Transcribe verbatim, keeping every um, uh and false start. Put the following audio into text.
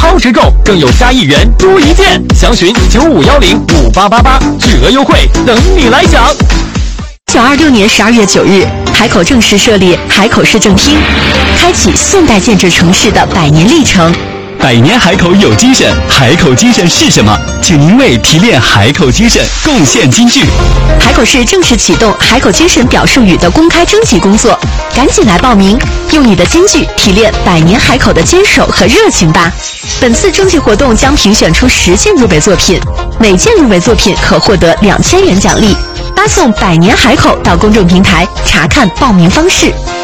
超值购，更有加一元多一件。详询九五幺零五八八八，巨额优惠等你来享。 一九二六年十二月九日，海口正式设立海口市政厅，开启现代建制城市的百年历程。 百年海口有精神，海口精神是什么？请您为提炼海口精神贡献金句。 海口市正式启动海口精神表述语的公开征集工作，赶紧来报名，用你的金句提炼百年海口的坚守和热情吧。本次征集活动将评选出十件入围作品，每件入围作品可获得两千元奖励。发送百年海口到公众平台查看报名方式。